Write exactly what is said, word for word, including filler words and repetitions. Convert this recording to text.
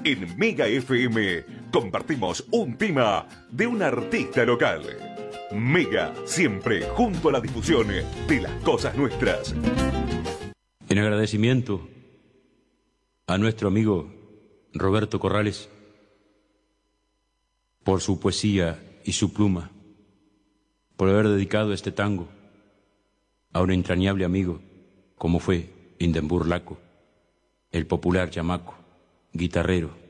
En Mega F M compartimos un tema de un artista local. Mega, siempre junto a la difusión de las cosas nuestras. En agradecimiento a nuestro amigo Roberto Corrales por su poesía y su pluma, por haber dedicado este tango a un entrañable amigo como fue Hindenburg Laco, el popular chamaco, guitarrero,